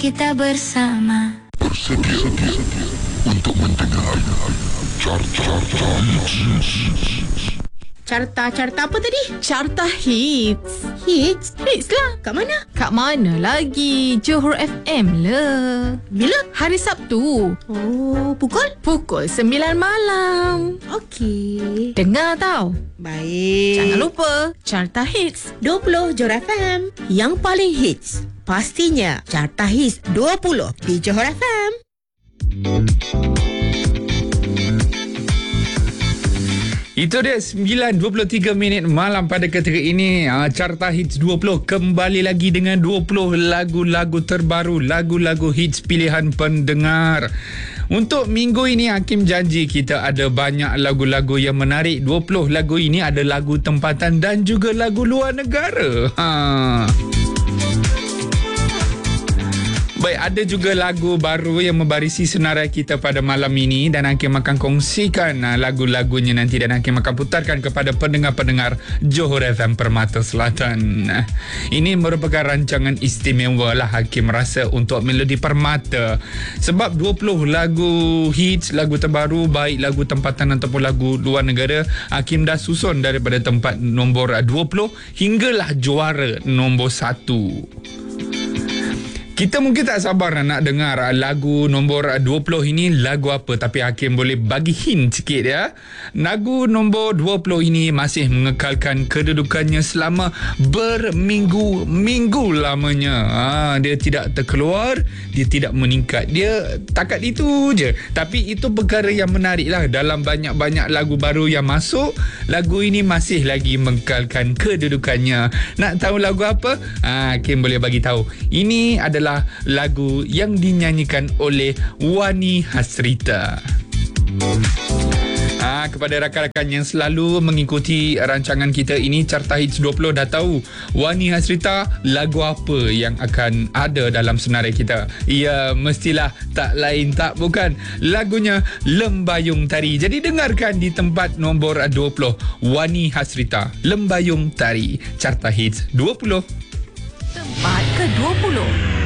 kita bersama. Bersedia untuk mendengar carta Carta apa tadi? Carta Hits. Hits? Hits lah. Kat mana? Kat mana lagi? Johor FM lah. Bila? Hari Sabtu. Oh, Pukul 9 malam. Okey. Dengar tau. Baik. Jangan lupa Carta Hits 20 Johor FM. Yang paling hits. Pastinya Carta Hits 20 di Johor FM. Itu dia 9.23 minit malam pada ketika ini. Carta Hits 20 kembali lagi dengan 20 lagu-lagu terbaru, lagu-lagu hits pilihan pendengar. Untuk minggu ini Hakim janji kita ada banyak lagu-lagu yang menarik. 20 lagu ini ada lagu tempatan dan juga lagu luar negara. Baik, ada juga lagu baru yang membarisi senarai kita pada malam ini dan Hakim akan kongsikan lagu-lagunya nanti dan Hakim akan putarkan kepada pendengar-pendengar Johor FM Permata Selatan. Ini merupakan rancangan istimewa lah Hakim rasa untuk Melodi Permata sebab 20 lagu hits, lagu terbaru, baik lagu tempatan ataupun lagu luar negara, Hakim dah susun daripada tempat nombor 20 hinggalah juara nombor 1. Kita mungkin tak sabar nak dengar lagu nombor 20 ini lagu apa, tapi Hakim boleh bagi hint sikit ya. Lagu nombor 20 ini masih mengekalkan kedudukannya selama berminggu-minggu lamanya. Dia tidak terkeluar, dia tidak meningkat. Dia takat itu je. Tapi itu perkara yang menarik lah. Dalam banyak-banyak lagu baru yang masuk, lagu ini masih lagi mengekalkan kedudukannya. Nak tahu lagu apa? Hakim boleh bagi tahu. Ini adalah lagu yang dinyanyikan oleh Wani Hasrita. Kepada rakan-rakan yang selalu mengikuti rancangan kita ini, Carta Hits 20, dah tahu Wani Hasrita lagu apa yang akan ada dalam senarai kita. Ya, mestilah tak lain tak bukan lagunya Lembayung Tari. Jadi dengarkan di tempat nombor 20 Wani Hasrita, Lembayung Tari, Carta Hits 20. Tempat ke-20.